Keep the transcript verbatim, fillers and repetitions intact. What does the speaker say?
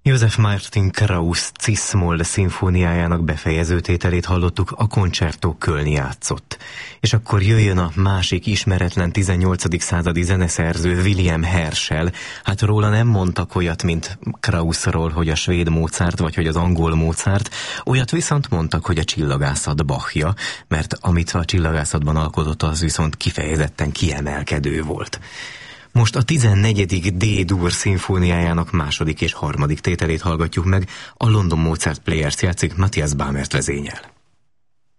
Josef Martin Krauss Cis-moll szimfóniájának befejező tételét hallottuk, a Concerto Köln játszott. És akkor jöjjön a másik ismeretlen tizennyolcadik századi zeneszerző, William Herschel. Hát róla nem mondtak olyat, mint Kraussról, hogy a svéd Mozart, vagy hogy az angol Mozart. Olyat viszont mondtak, hogy a csillagászat Bachja, mert amit a csillagászatban alkotott, az viszont kifejezetten kiemelkedő volt. Most a tizennegyedik D-dur szimfóniájának második és harmadik tételét hallgatjuk meg, a London Mozart Players játszik Matthias Bamert vezényel.